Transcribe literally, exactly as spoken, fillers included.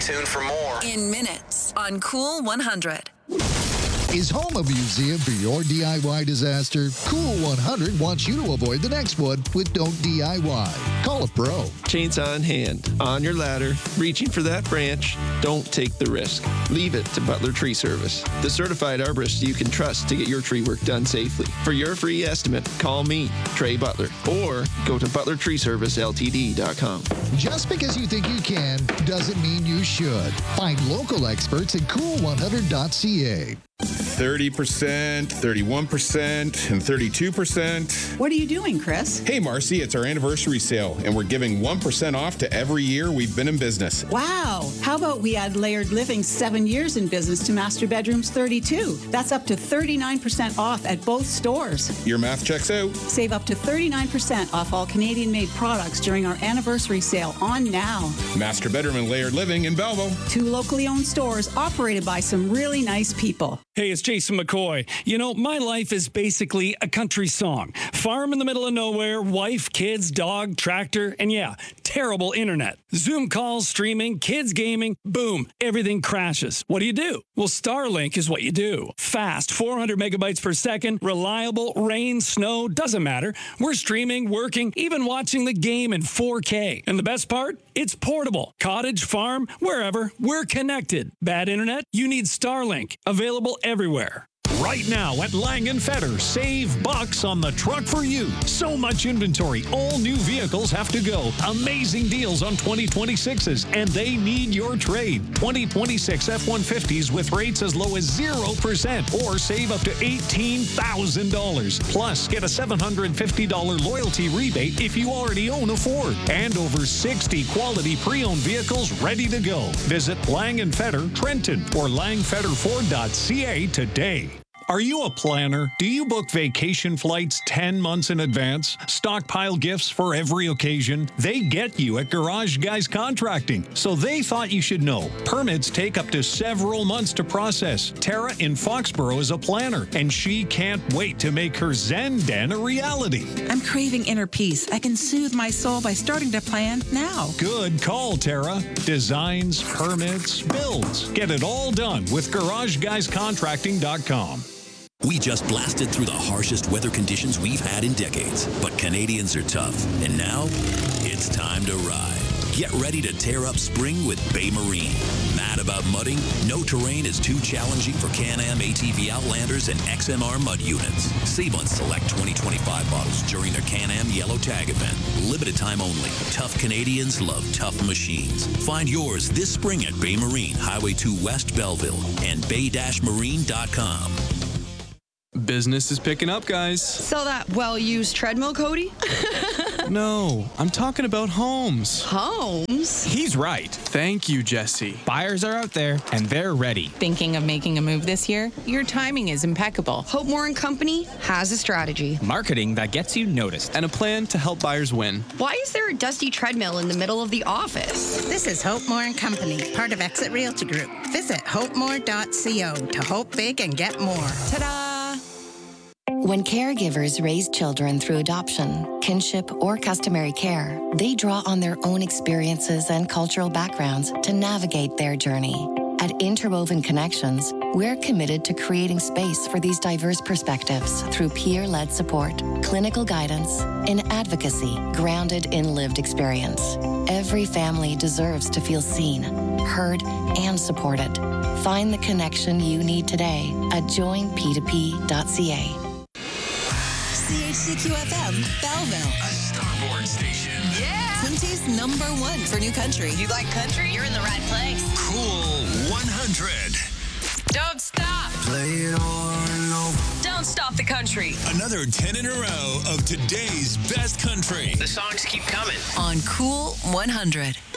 tuned for more. In minutes on Cool one hundred. Is home a museum for your D I Y disaster? Cool one hundred wants you to avoid the next one with Don't D I Y. Call a pro. Chainsaw in hand, on your ladder, reaching for that branch. Don't take the risk. Leave it to Butler Tree Service, the certified arborist you can trust to get your tree work done safely. For your free estimate, call me, Trey Butler, or go to butler tree service l t d dot com. Just because you think you can doesn't mean you should. Find local experts at cool one hundred dot c a. thirty percent, thirty-one percent, and thirty-two percent. What are you doing, Chris? Hey, Marcy, it's our anniversary sale, and we're giving one percent off to every year we've been in business. Wow. How about we add Layered Living seven years in business to Master Bedrooms thirty-two? That's up to thirty-nine percent off at both stores. Your math checks out. Save up to thirty-nine percent off all Canadian-made products during our anniversary sale on now. Master Bedroom and Layered Living in Belleville. Two locally owned stores operated by some really nice people. Hey, it's Jason McCoy. You know, my life is basically a country song. Farm in the middle of nowhere, wife, kids, dog, tractor, and yeah, terrible internet. Zoom calls, streaming, kids gaming, boom, everything crashes. What do you do? Well, Starlink is what you do. Fast, four hundred megabytes per second, reliable, rain, snow, doesn't matter. We're streaming, working, even watching the game in four K. And the best part? It's portable. Cottage, farm, wherever, we're connected. Bad internet? You need Starlink. Available everywhere. Right now at Lang and Fetter, save bucks on the truck for you. So much inventory. All new vehicles have to go. Amazing deals on twenty twenty-sixes, and they need your trade. twenty twenty-six F one fifties with rates as low as zero percent or save up to eighteen thousand dollars. Plus, get a seven hundred fifty dollars loyalty rebate if you already own a Ford. And over sixty quality pre-owned vehicles ready to go. Visit Lang and Fetter, Trenton, or lang fetter ford dot c a today. Are you a planner? Do you book vacation flights ten months in advance? Stockpile gifts for every occasion? They get you at Garage Guys Contracting. So they thought you should know. Permits take up to several months to process. Tara in Foxborough is a planner, and she can't wait to make her Zen Den a reality. I'm craving inner peace. I can soothe my soul by starting to plan now. Good call, Tara. Designs, permits, builds. Get it all done with garage guys contracting dot com. We just blasted through the harshest weather conditions we've had in decades. But Canadians are tough. And now, it's time to ride. Get ready to tear up spring with Bay Marine. Mad about mudding? No terrain is too challenging for Can-Am A T V Outlanders and X M R mud units. Save on select twenty twenty-five models during their Can-Am Yellow Tag event. Limited time only. Tough Canadians love tough machines. Find yours this spring at Bay Marine, Highway two West Belleville, and bay dash marine dot com. Business is picking up, guys. So that well-used treadmill, Cody? No, I'm talking about homes. Homes? He's right. Thank you, Jesse. Buyers are out there, and they're ready. Thinking of making a move this year? Your timing is impeccable. Hope Moore and Company has a strategy. Marketing that gets you noticed. And a plan to help buyers win. Why is there a dusty treadmill in the middle of the office? This is Hope Moore and Company, part of Exit Realty Group. Visit hope more dot co to hope big and get more. Ta-da! When caregivers raise children through adoption, kinship, or customary care, they draw on their own experiences and cultural backgrounds to navigate their journey. At Interwoven Connections, we're committed to creating space for these diverse perspectives through peer-led support, clinical guidance, and advocacy grounded in lived experience. Every family deserves to feel seen, heard, and supported. Find the connection you need today at join p two p dot c a. C H C Q F M, Belleville. A Starboard station. Yeah! Quincy's number one for new country. You like country? You're in the right place. Cool one hundred. Don't stop. Play it on over. Don't stop the country. Another ten in a row of today's best country. The songs keep coming. On Cool one hundred.